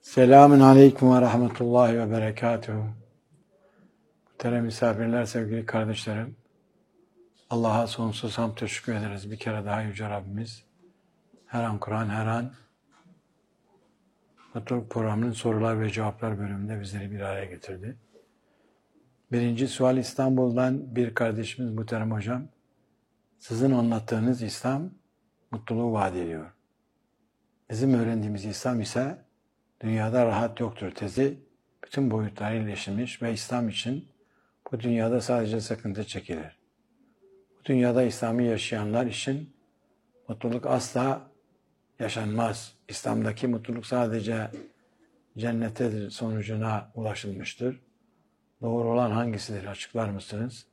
Selamun Aleyküm ve Rahmetullahi ve Berekatuhu. Muhterem misafirler, sevgili kardeşlerim. Allah'a sonsuz hamd teşekkür ederiz. Bir kere daha Yüce Rabbimiz her an Kur'an, her an Mutluluk programının sorular ve cevaplar bölümünde bizleri bir araya getirdi. Birinci sual İstanbul'dan bir kardeşimiz Muhterem Hocam. Sizin anlattığınız İslam mutluluğu vaat ediyor. Bizim öğrendiğimiz İslam ise dünyada rahat yoktur tezi bütün boyutlarıyla işlemiş ve İslam için bu dünyada sadece sıkıntı çekilir. Bu dünyada İslam'ı yaşayanlar için mutluluk asla yaşanmaz. İslam'daki mutluluk sadece cennete sonucuna ulaşılmıştır. Doğru olan hangisidir? Açıklar mısınız?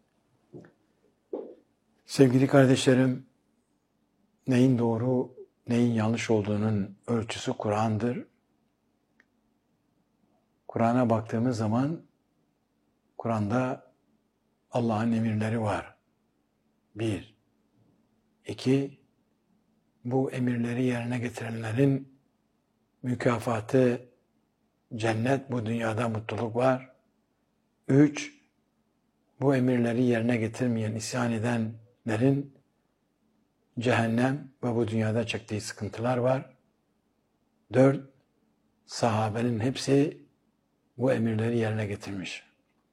Sevgili kardeşlerim, neyin doğru, neyin yanlış olduğunun ölçüsü Kur'an'dır. Kur'an'a baktığımız zaman Kur'an'da Allah'ın emirleri var. 1. 2. Bu emirleri yerine getirenlerin mükafatı cennet, bu dünyada mutluluk var. 3. Bu emirleri yerine getirmeyen, isyan edenlerin cehennem ve bu dünyada çektiği sıkıntılar var. 4. Sahabenin hepsi bu emirleri yerine getirmiş.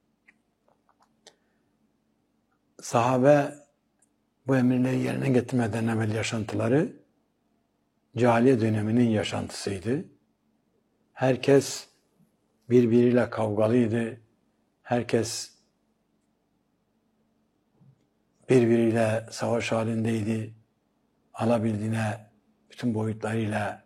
Sahabe bu emirleri yerine getirmeden evvel yaşantıları cahiliye döneminin yaşantısıydı. Herkes birbiriyle kavgalıydı. Herkes birbiriyle savaş halindeydi. Alabildiğine bütün boyutlarıyla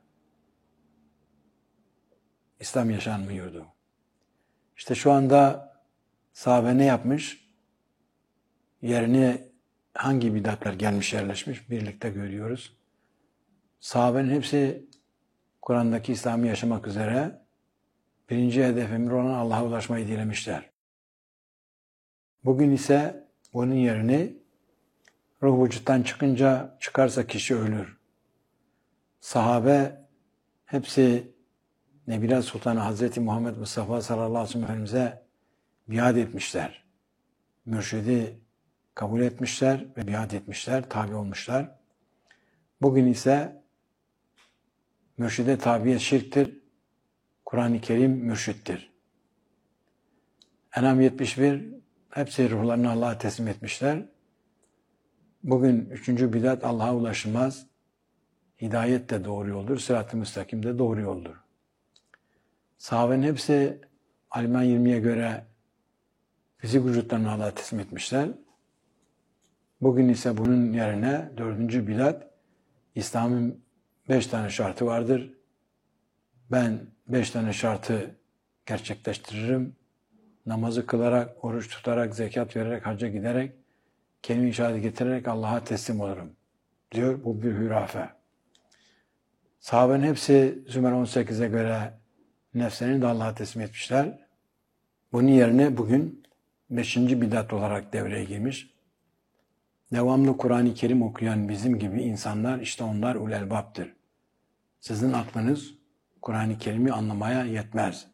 İslam yaşanmıyordu. İşte şu anda sahabe ne yapmış? Yerine hangi bidatlar gelmiş, yerleşmiş birlikte görüyoruz. Sahabenin hepsi Kur'an'daki İslam'ı yaşamak üzere birinci hedef emri olan Allah'a ulaşmayı dilemişler. Bugün ise bunun yerini ruh vücuttan çıkarsa kişi ölür. Sahabe hepsi Nebile Sultanı Hazreti Muhammed Mustafa sallallahu aleyhi ve sellem Efendimiz'e biat etmişler. Mürşidi kabul etmişler ve biat etmişler, tabi olmuşlar. Bugün ise mürşide tabiyet şirktir. Kur'an-ı Kerim mürşittir. En'am 71 hepsi ruhlarını Allah'a teslim etmişler. Bugün üçüncü bidat Allah'a ulaşılmaz. Hidayet de doğru yoldur, sırat-ı müstakim de doğru yoldur. Sahabenin hepsi Aliman 20'ye göre fizik vücutlarını Allah'a teslim etmişler. Bugün ise bunun yerine dördüncü bidat, İslam'ın 5 tane şartı vardır. Ben 5 tane şartı gerçekleştiririm. Namazı kılarak, oruç tutarak, zekat vererek, hacca giderek, kelime-i şehadet getirerek Allah'a teslim olurum diyor. Bu bir hürafe. Sahabenin hepsi Zümer 18'e göre nefslerini de Allah'a teslim etmişler. Bunun yerine bugün 5. bidat olarak devreye girmiş. Devamlı Kur'an-ı Kerim okuyan bizim gibi insanlar, işte onlar ulelbaptır. Sizin aklınız Kur'an-ı Kerim'i anlamaya yetmez.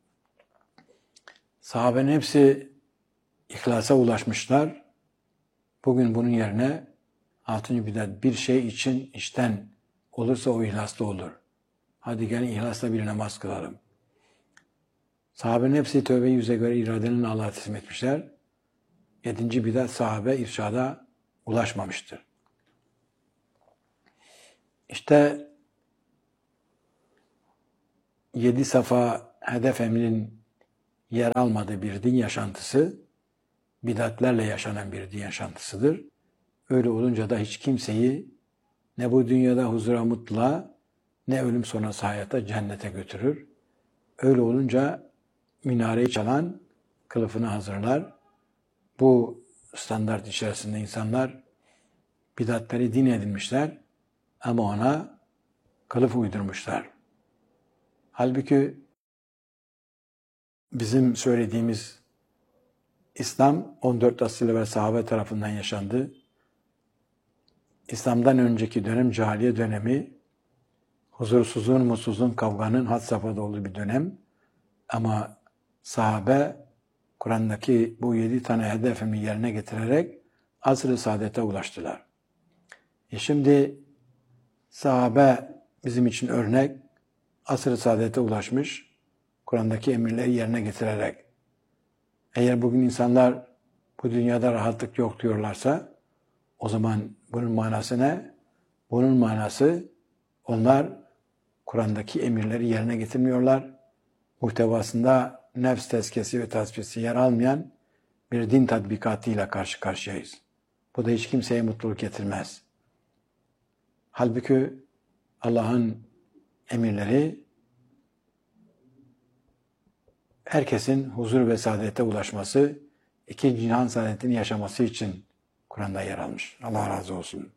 Sahabenin hepsi ihlasa ulaşmışlar. Bugün bunun yerine 6. bidat bir şey için işten olursa o ihlaslı olur. Hadi gelin ihlasla bir namaz kılalım. Sahabenin hepsi tövbe-i yüze göre iradenin Allah'a teslim etmişler. 7. bidat sahabe irşada ulaşmamıştır. İşte 7 safa hedef emrin yer almadığı bir din yaşantısı, bidatlerle yaşanan bir din yaşantısıdır. Öyle olunca da hiç kimseyi ne bu dünyada huzura, mutluluğa, ne ölüm sonrası hayata, cennete götürür. Öyle olunca minareyi çalan kılıfını hazırlar. Bu standart içerisinde insanlar bidatleri din edinmişler ama ona kılıf uydurmuşlar. Halbuki bizim söylediğimiz İslam 14 asıl ve sahabe tarafından yaşandı. İslam'dan önceki dönem cahiliye dönemi, huzursuzluğun, mutsuzluğun, kavganın had safhada olduğu bir dönem. Ama sahabe Kur'an'daki bu 7 tane hedefimi yerine getirerek asr-ı saadete ulaştılar. Şimdi sahabe bizim için örnek, asr-ı saadete ulaşmış, Kur'an'daki emirleri yerine getirerek. Eğer bugün insanlar bu dünyada rahatlık yok diyorlarsa, o zaman bunun manası ne? Bunun manası onlar Kur'an'daki emirleri yerine getirmiyorlar. Muhtevasında nefs tezkiyesi ve tasfiyesi yer almayan bir din tatbikatıyla karşı karşıyayız. Bu da hiç kimseye mutluluk getirmez. Halbuki Allah'ın emirleri herkesin huzur ve saadete ulaşması, ikinci cihan saadetini yaşaması için Kur'an'da yer almış. Allah razı olsun.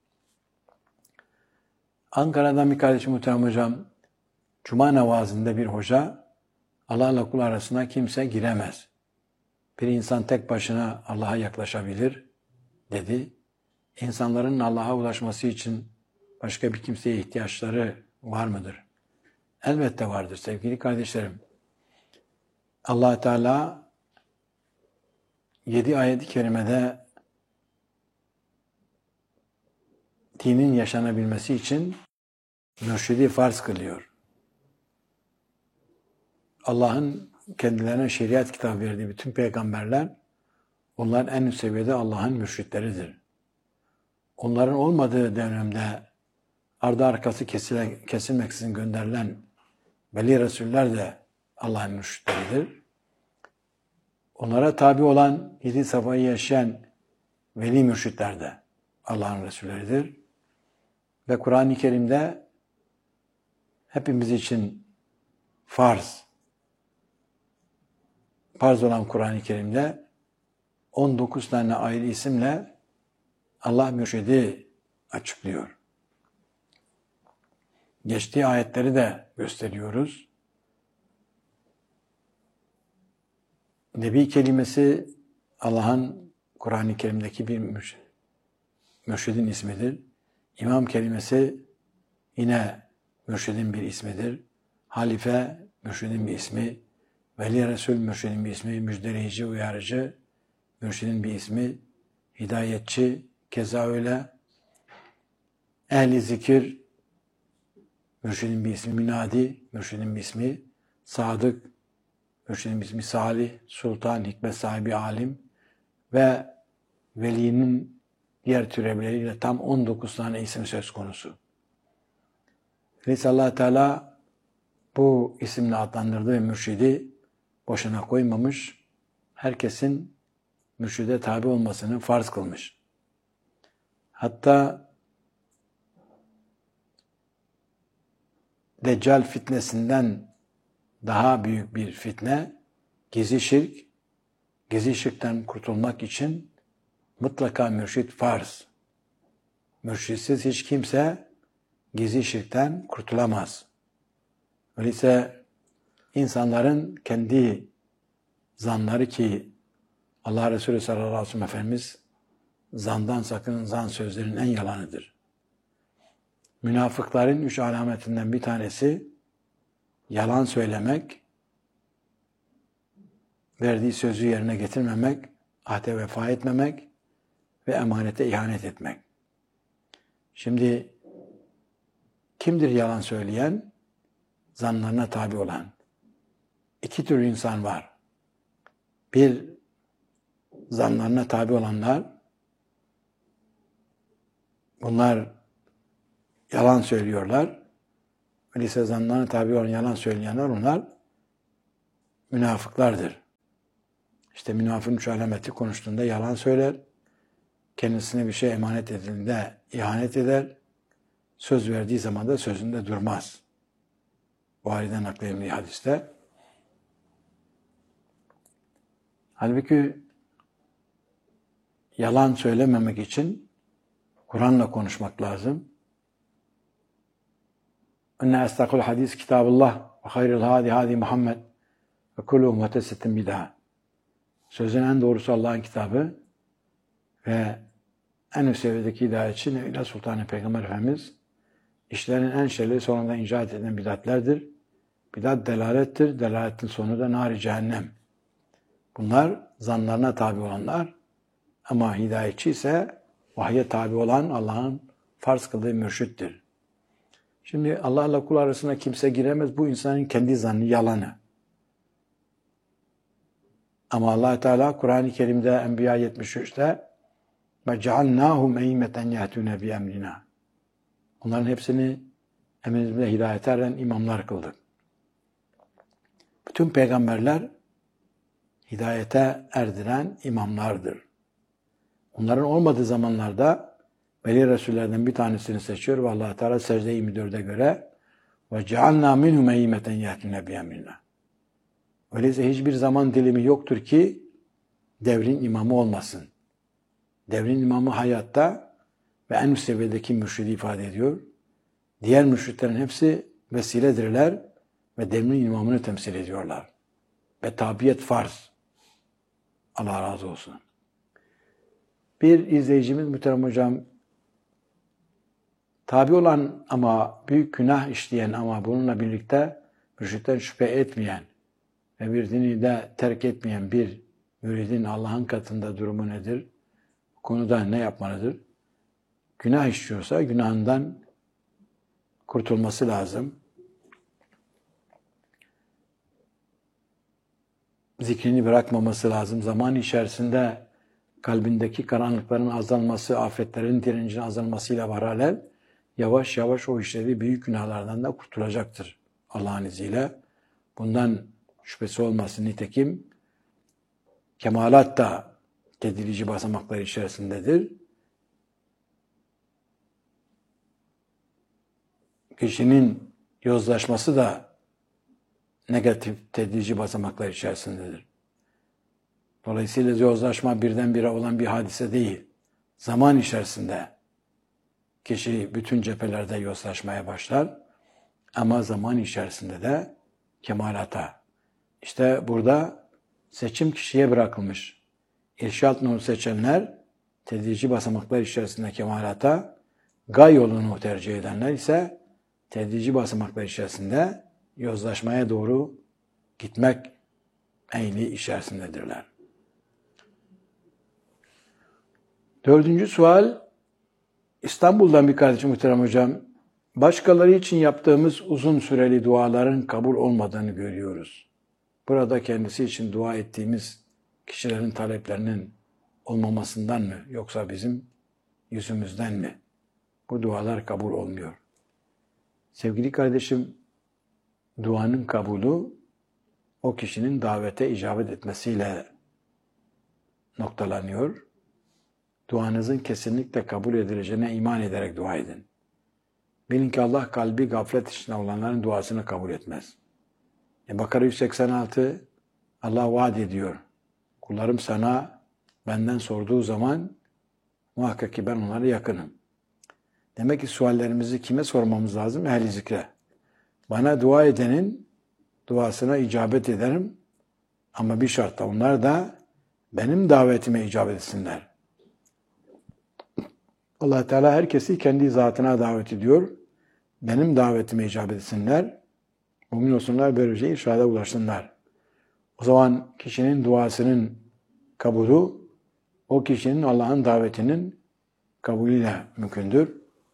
Ankara'dan bir kardeşim, muhterem hocam, Cuma namazında bir hoca, Allah'la kul arasına kimse giremez. Bir insan tek başına Allah'a yaklaşabilir dedi. İnsanların Allah'a ulaşması için başka bir kimseye ihtiyaçları var mıdır? Elbette vardır sevgili kardeşlerim. Allah Teala 7 ayet-i kerimede dinin yaşanabilmesi için mürşidi farz kılıyor. Allah'ın kendilerine şeriat kitabı verdiği bütün peygamberler, onlar en üst seviyede Allah'ın mürşitleridir. Onların olmadığı dönemde ardı arkası kesilmeksizin gönderilen veli resuller de Allah'ın mürşitleridir. Onlara tabi olan 7 safhayı yaşayan veli mürşitler de Allah'ın resulleridir. Ve Kur'an-ı Kerim'de hepimiz için farz olan Kur'an-ı Kerim'de 19 tane ayrı isimle Allah mürşidi açıklıyor. Geçtiği ayetleri de gösteriyoruz. Nebi kelimesi Allah'ın Kur'an-ı Kerim'deki bir mürşidin ismidir. İmam kelimesi yine mürşidin bir ismidir. Halife mürşidin bir ismi. Veli Resul mürşidin bir ismi. Müjdeleyici, uyarıcı mürşidin bir ismi. Hidayetçi keza öyle. Ehli zikir mürşidin bir ismi. Münadi mürşidin bir ismi. Sadık mürşidin bir ismi. Salih, sultan, hikmet sahibi, alim ve velinin diğer türevleriyle tam 19 tane isim söz konusu. Allah Teala bu isimle adlandırdığı mürşidi boşuna koymamış, herkesin mürşide tabi olmasını farz kılmış. Hatta Deccal fitnesinden daha büyük bir fitne, gizli şirk. Gizli şirkten kurtulmak için mutlaka mürşid farz. Mürşidsiz hiç kimse gizli şirkten kurtulamaz. Öyleyse insanların kendi zanları, ki Allah Resulü sallallahu aleyhi ve sellem Efendimiz zandan sakının, zan sözlerinin en yalanıdır. Münafıkların 3 alametinden bir tanesi yalan söylemek, verdiği sözü yerine getirmemek, ahde vefa etmemek ve emanete ihanet etmek. Şimdi kimdir yalan söyleyen? Zanlarına tabi olan. 2 tür insan var. Bir, zanlarına tabi olanlar, bunlar yalan söylüyorlar. Öyleyse zanlarına tabi olan yalan söyleyenler, onlar münafıklardır. İşte münafığın 3 alameti konuştuğunda yalan söyler, kendisine bir şey emanet edildiğinde ihanet eder, söz verdiği zaman da sözünde durmaz. Buhari'den nakledildiği hadiste. Halbuki yalan söylememek için Kur'an'la konuşmak lazım. İnne estaqul hadis kitabullah ve hayrul hadi hadi Muhammed ve kullu muhtesetin bid'a. Sözün en doğrusu Allah'ın kitabı ve en üst seviyedeki hidayetçi Nebi'yle Sultan-ı Peygamber Efendimiz, İşlerin en şerli sonunda icat edilen bidatlerdir. Bidat delalettir. Delaletin sonu da nar-ı cehennem. Bunlar zanlarına tabi olanlar ama hidayetçi ise vahye tabi olan Allah'ın farz kıldığı mürşittir. Şimdi Allah'la kul arasına kimse giremez. Bu insanın kendi zannı, yalanı. Ama Allah Teala Kur'an-ı Kerim'de Enbiya 73'te وَجَعَلْنَاهُمْ اَيْمَةً يَهْتُونَ بِاَمْرِنَا Onların hepsini emrimizle hidayete eren imamlar kıldık. Bütün peygamberler hidayete erdiren imamlardır. Onların olmadığı zamanlarda veli Resullerden bir tanesini seçiyor ve Allah Teala secde 24'e göre وَجَعَلْنَا مِنْهُمْ اَيْمَةً يَهْتُونَ بِاَمْرِنَا Öyleyse hiçbir zaman dilimi yoktur ki devrin imamı olmasın. Devrin imamı hayatta ve en üst seviyedeki mürşidi ifade ediyor. Diğer mürşitlerin hepsi vesiledirler ve devrin imamını temsil ediyorlar. Ve tabiyet farz. Allah razı olsun. Bir izleyicimiz muhterem hocam, tabi olan ama büyük günah işleyen ama bununla birlikte mürşitten şüphe etmeyen ve bir dini de terk etmeyen bir müridin Allah'ın katında durumu nedir? Bu konuda ne yapmalıdır? Günah işliyorsa günahından kurtulması lazım. Zikrini bırakmaması lazım. Zaman içerisinde kalbindeki karanlıkların azalması, afetlerin direncinin azalmasıyla paralel yavaş yavaş o işlediği büyük günahlardan da kurtulacaktır Allah'ın izniyle. Bundan şüphesi olmasın. Nitekim kemalat da tedrici basamaklar içerisindedir. Kişinin yozlaşması da negatif tedrici basamaklar içerisindedir. Dolayısıyla yozlaşma birdenbire olan bir hadise değil. Zaman içerisinde kişi bütün cephelerde yozlaşmaya başlar ama zaman içerisinde de kemalata. İşte burada seçim kişiye bırakılmış. İrşad nuru seçenler tedrici basamaklar içerisinde kemalata, gay yolunu tercih edenler ise tedrici basamaklar içerisinde yozlaşmaya doğru gitmek eğili içerisindedirler. Dördüncü sual, İstanbul'dan bir kardeşim muhterem hocam, başkaları için yaptığımız uzun süreli duaların kabul olmadığını görüyoruz. Burada kendisi için dua ettiğimiz kişilerin taleplerinin olmamasından mı yoksa bizim yüzümüzden mi? Bu dualar kabul olmuyor. Sevgili kardeşim, duanın kabulü o kişinin davete icabet etmesiyle noktalanıyor. Duanızın kesinlikle kabul edileceğine iman ederek dua edin. Bilin ki Allah kalbi gaflet içinde olanların duasını kabul etmez. Bakara 186 Allah vaat ediyor. Kullarım sana benden sorduğu zaman muhakkak ki ben onlara yakınım. Demek ki suallerimizi kime sormamız lazım? Ehl-i zikre. Bana dua edenin duasına icabet ederim. Ama bir şartla onlar da benim davetime icabet etsinler. Allah Teala herkesi kendi zatına davet ediyor. Benim davetime icabet etsinler. Mümin olsunlar, böylece irşada ulaşsınlar. O zaman kişinin duasının kabulü, o kişinin Allah'ın davetinin kabulüyle mümkündür.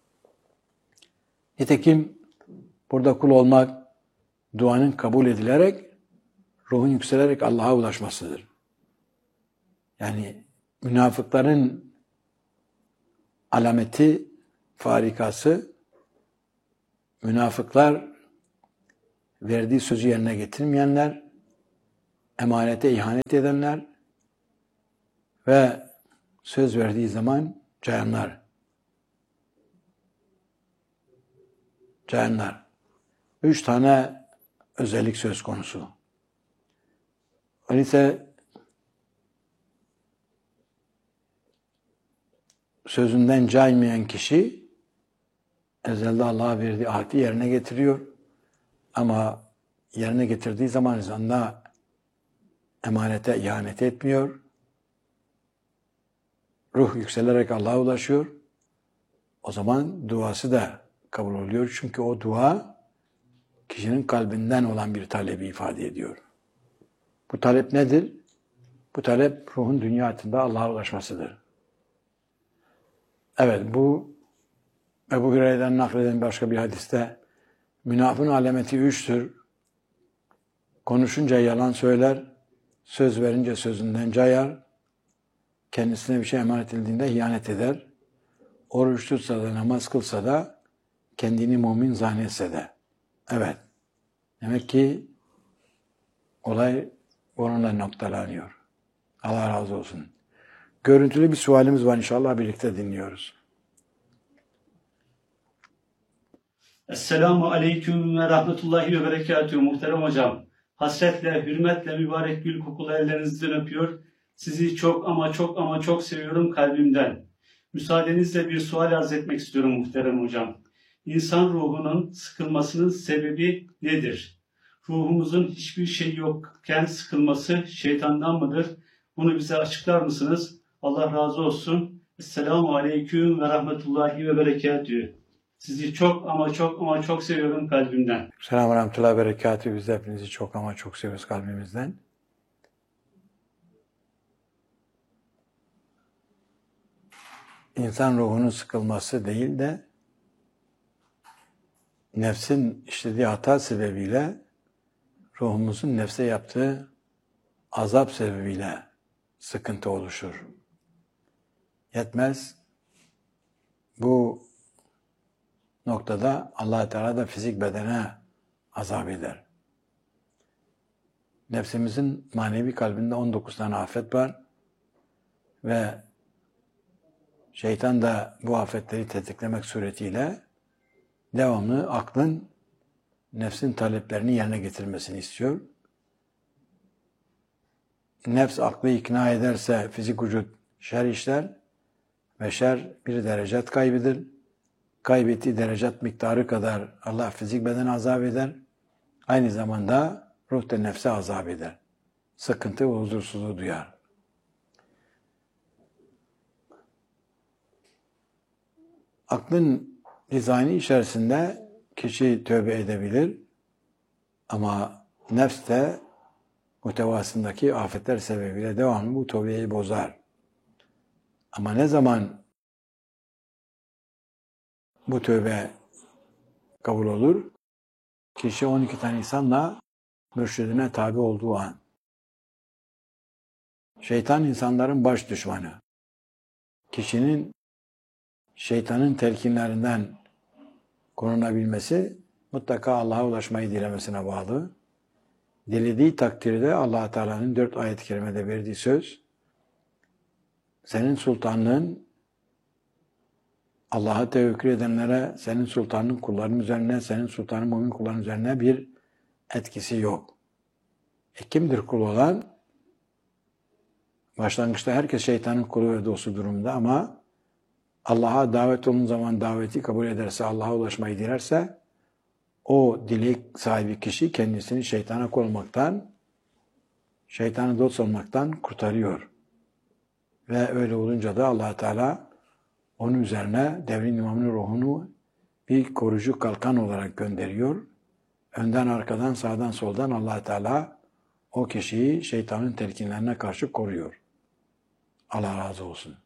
Nitekim burada kul olmak, duanın kabul edilerek, ruhun yükselerek Allah'a ulaşmasıdır. Yani münafıkların alameti, farikası, münafıklar verdiği sözü yerine getirmeyenler, emanete ihanet edenler ve söz verdiği zaman cayanlar. Cayanlar. 3 tane özellik söz konusu. Öyleyse sözünden caymayan kişi ezelde Allah'a verdiği ahdi yerine getiriyor. Ama yerine getirdiği zaman zanda emanete ihanet etmiyor. Ruh yükselerek Allah'a ulaşıyor. O zaman duası da kabul oluyor. Çünkü o dua kişinin kalbinden olan bir talebi ifade ediyor. Bu talep nedir? Bu talep ruhun dünya hayatında Allah'a ulaşmasıdır. Evet, bu Ebu Hureyre'den nakleden başka bir hadiste münafığın alameti 3'tür. Konuşunca yalan söyler, söz verince sözünden cayar, kendisine bir şey emanet edildiğinde ihanet eder, oruç tutsa da namaz kılsa da kendini mümin zannetse de. Evet, demek ki olay onunla noktalanıyor. Allah razı olsun. Görüntülü bir sualimiz var, inşallah birlikte dinliyoruz. Esselamu Aleyküm ve Rahmetullahi ve Berekatühü muhterem hocam. Hasretle, hürmetle mübarek gül kokulu ellerinizden öpüyor. Sizi çok ama çok ama çok seviyorum kalbimden. Müsaadenizle bir sual arz etmek istiyorum muhterem hocam. İnsan ruhunun sıkılmasının sebebi nedir? Ruhumuzun hiçbir şey yokken sıkılması şeytandan mıdır? Bunu bize açıklar mısınız? Allah razı olsun. Esselamu Aleyküm ve Rahmetullahi ve Berekatühü. Sizi çok ama çok ama çok seviyorum kalbimden. Selamun Rahmetullahi ve Berekatühü. Biz de hepinizi çok ama çok seviyoruz kalbimizden. İnsan ruhunun sıkılması değil de nefsin işlediği hata sebebiyle ruhumuzun nefse yaptığı azap sebebiyle sıkıntı oluşur. Yetmez. Bu noktada Allah Teala da fizik bedene azap eder. Nefsimizin manevi kalbinde 19 tane afet var ve şeytan da bu afetleri tetiklemek suretiyle devamlı aklın nefsin taleplerini yerine getirmesini istiyor. Nefs aklı ikna ederse fizik vücut şer işler ve şer bir derecat kaybeder. Kaybettiği derecat miktarı kadar Allah fizik bedene azap eder. Aynı zamanda ruh da nefse azap eder. Sıkıntı ve huzursuzluğu duyar. Aklın dizaynı içerisinde kişi tövbe edebilir ama nefs de muhtevasındaki afetler sebebiyle devamlı bu tövbeyi bozar. Ama ne zaman bu tövbe kabul olur? Kişi 12 tane insanla mürşidine tabi olduğu an. Şeytan insanların baş düşmanı. Kişinin şeytanın telkinlerinden korunabilmesi mutlaka Allah'a ulaşmayı dilemesine bağlı. Dilediği takdirde Allah Teala'nın 4 ayet-i kerimede verdiği söz, senin sultanlığın Allah'a tevekkül edenlere, senin sultanın kulların üzerine, senin sultanın mümin kulların üzerine bir etkisi yok. Kimdir kul olan? Başlangıçta herkes şeytanın kulu ve dostu durumda ama Allah'a davet olun zaman daveti kabul ederse, Allah'a ulaşmayı dilerse, o dilek sahibi kişi kendisini şeytana kul olmaktan, şeytana dost olmaktan kurtarıyor. Ve öyle olunca da Allah Teala onun üzerine devrin imamının ruhunu bir koruyucu kalkan olarak gönderiyor. Önden, arkadan, sağdan, soldan Allah Teala o kişiyi şeytanın telkinlerine karşı koruyor. Allah razı olsun.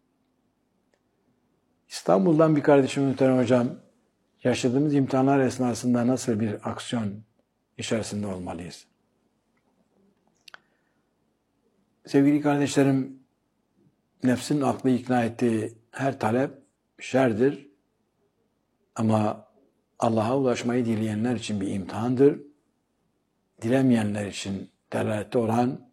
İstanbul'dan bir kardeşim muhterem hocam, yaşadığımız imtihanlar esnasında nasıl bir aksiyon içerisinde olmalıyız? Sevgili kardeşlerim, nefsin aklı ikna ettiği her talep şerdir. Ama Allah'a ulaşmayı dileyenler için bir imtihandır. Dilemeyenler için delalette olan